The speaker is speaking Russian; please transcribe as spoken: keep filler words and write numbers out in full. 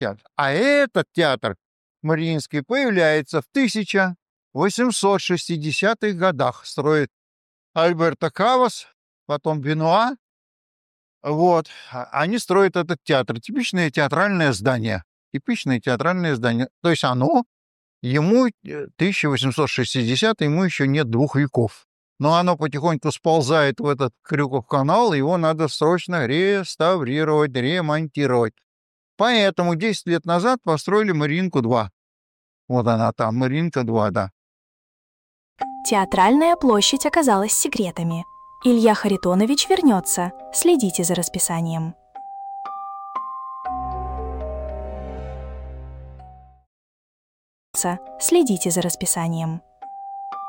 театр. А этот театр Мариинский появляется в тысяча восемьсот шестидесятых годах. Строит Альберто Кавас, потом Бенуа. Вот. Они строят этот театр. Типичное театральное здание. Типичное театральное здание. То есть оно, ему тысяча восемьсот шестидесятый, ему еще нет двух веков. Но оно потихоньку сползает в этот Крюков канал, его надо срочно реставрировать, ремонтировать. Поэтому десять лет назад построили Мариинку два. Вот она там, Мариинка два, да. Театральная площадь оказалась секретами. Илья Харитонович вернется. Следите за расписанием. Следите за расписанием.